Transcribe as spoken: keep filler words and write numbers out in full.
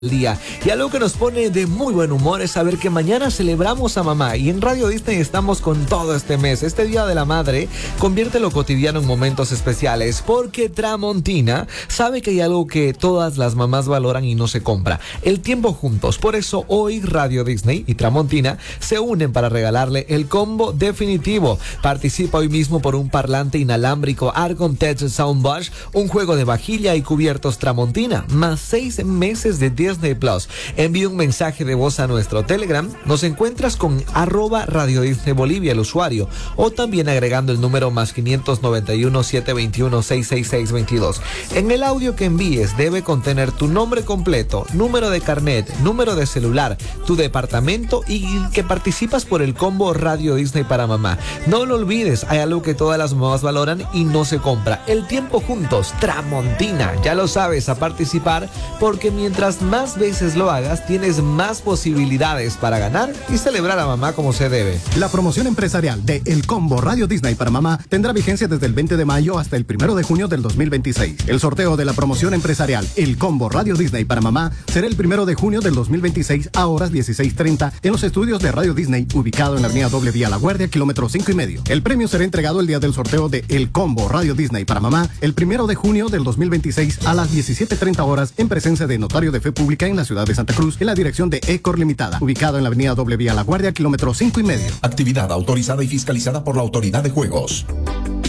día. Y algo que nos pone de muy buen humor es saber que mañana celebramos a mamá y en Radio Disney estamos con todo este mes. Este Día de la Madre convierte lo cotidiano en momentos especiales porque Tramontina sabe que hay algo que todas las mamás valoran y no se compra: el tiempo juntos. Por eso hoy Radio Disney y Tramontina se unen para regalarle el combo definitivo. Participa hoy mismo por un parlante inalámbrico Argon Tech Soundbush, un juego de vajilla y cubiertos Tramontina, más seis meses de Disney Plus. Envía un mensaje de voz a nuestro Telegram. Nos encuentras con arroba Radio Disney Bolivia, el usuario, o también agregando el número más quinientos noventa y uno, setecientos veintiuno, seiscientos sesenta y seis veintidós. En el audio que envíes debe contener tu nombre completo, número de carnet, número de celular, tu departamento y que participas por el combo Radio Disney para mamá. No lo olvides, hay algo que todas las mamás valoran y no se compra: el tiempo juntos. Tramontina, ya lo sabes, a participar, porque mientras más Más veces lo hagas, tienes más posibilidades para ganar y celebrar a mamá como se debe. La promoción empresarial de El Combo Radio Disney para mamá tendrá vigencia desde el veinte de mayo hasta el primero de junio del dos mil veintiséis. El sorteo de la promoción empresarial El Combo Radio Disney para mamá será el primero de junio del dos mil veintiséis a horas dieciséis treinta en los estudios de Radio Disney, ubicado en la avenida Doble Vía La Guardia, kilómetro cinco y medio. El premio será entregado el día del sorteo de El Combo Radio Disney para mamá el primero de junio del dos mil veintiséis a las diecisiete treinta horas en presencia de Notario de Fe Pública en la ciudad de Santa Cruz, en la dirección de Ecor Limitada, ubicado en la avenida Doble Vía La Guardia, kilómetro cinco y medio. Actividad autorizada y fiscalizada por la Autoridad de Juegos.